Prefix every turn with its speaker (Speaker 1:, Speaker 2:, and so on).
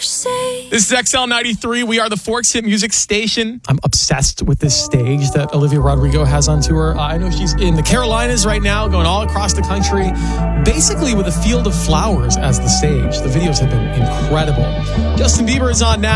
Speaker 1: say.
Speaker 2: This is XL93. We are the Forks Hit Music Station.
Speaker 3: I'm obsessed with this stage that Olivia Rodrigo has on tour. I know she's in the Carolinas right now, going all across the country, basically with a field of flowers as the stage. The videos have been incredible. Justin Bieber is on now.